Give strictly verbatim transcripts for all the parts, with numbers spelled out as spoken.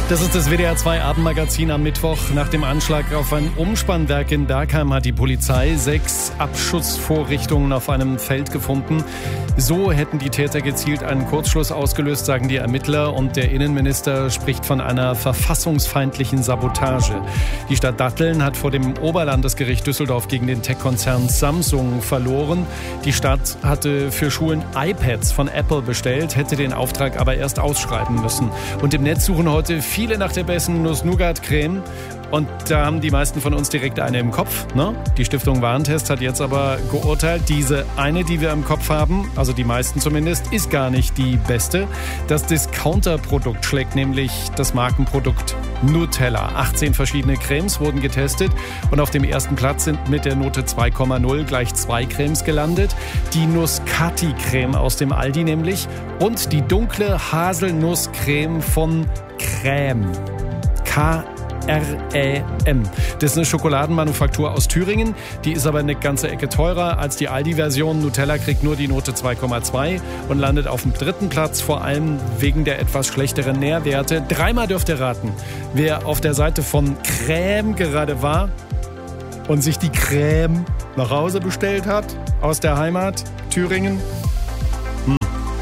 Das ist das W D R zwei Abendmagazin am Mittwoch. Nach dem Anschlag auf ein Umspannwerk in Bergheim hat die Polizei sechs Abschussvorrichtungen auf einem Feld gefunden. So hätten die Täter gezielt einen Kurzschluss ausgelöst, sagen die Ermittler. Und der Innenminister spricht von einer verfassungsfeindlichen Sabotage. Die Stadt Datteln hat vor dem Oberlandesgericht Düsseldorf gegen den Tech-Konzern Samsung verloren. Die Stadt hatte für Schulen iPads von Apple bestellt, hätte den Auftrag aber erst ausschreiben müssen. Und im Netz suchen heute viele nach der besten Nuss-Nougat-Creme. Und da haben die meisten von uns direkt eine im Kopf. Ne? Die Stiftung Warentest hat jetzt aber geurteilt, diese eine, die wir im Kopf haben, also die meisten zumindest, ist gar nicht die beste. Das Discounter-Produkt schlägt nämlich das Markenprodukt Nutella. achtzehn verschiedene Cremes wurden getestet und auf dem ersten Platz sind mit der Note zwei Komma null gleich zwei Cremes gelandet. Die Nuss-Kati-Creme aus dem Aldi nämlich und die dunkle Haselnusscreme von Crème. K R Ä M. Das ist eine Schokoladenmanufaktur aus Thüringen. Die ist aber eine ganze Ecke teurer als die Aldi-Version. Nutella kriegt nur die Note zwei Komma zwei und landet auf dem dritten Platz, vor allem wegen der etwas schlechteren Nährwerte. Dreimal dürft ihr raten, wer auf der Seite von Crème gerade war und sich die Crème nach Hause bestellt hat aus der Heimat Thüringen. Hm.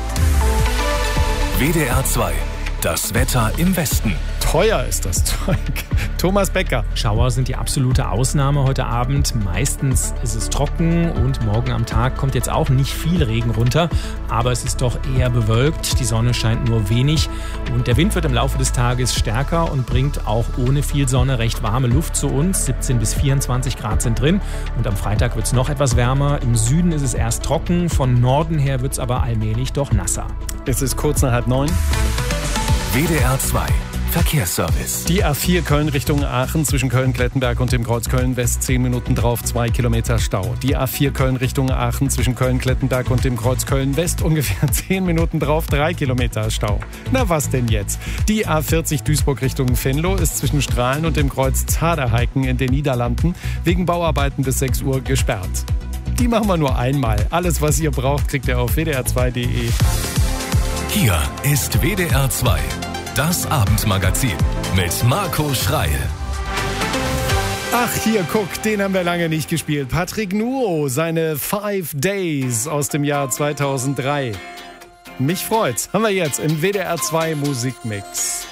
W D R zwei. Das Wetter im Westen. Teuer ist das Zeug. Thomas Becker. Schauer sind die absolute Ausnahme heute Abend. Meistens ist es trocken und morgen am Tag kommt jetzt auch nicht viel Regen runter. Aber es ist doch eher bewölkt. Die Sonne scheint nur wenig. Und der Wind wird im Laufe des Tages stärker und bringt auch ohne viel Sonne recht warme Luft zu uns. siebzehn bis vierundzwanzig Grad sind drin. Und am Freitag wird es noch etwas wärmer. Im Süden ist es erst trocken. Von Norden her wird es aber allmählich doch nasser. Es ist kurz nach halb neun. W D R zwei. Verkehrsservice. Die A vier Köln Richtung Aachen zwischen Köln-Klettenberg und dem Kreuz Köln-West zehn Minuten drauf, zwei Kilometer Stau. Die A vier Köln Richtung Aachen zwischen Köln-Klettenberg und dem Kreuz Köln-West ungefähr zehn Minuten drauf, drei Kilometer Stau. Na was denn jetzt? Die A vierzig Duisburg Richtung Venlo ist zwischen Strahlen und dem Kreuz Zaderheiken in den Niederlanden wegen Bauarbeiten bis sechs Uhr gesperrt. Die machen wir nur einmal. Alles, was ihr braucht, kriegt ihr auf w d r zwei punkt d e. Hier ist W D R zwei. Das Abendmagazin mit Marco Schreil. Ach, hier, guck, den haben wir lange nicht gespielt. Patrick Nuo, seine Five Days aus dem Jahr zweitausenddrei. Mich freut's. Haben wir jetzt im W D R zwei Musikmix.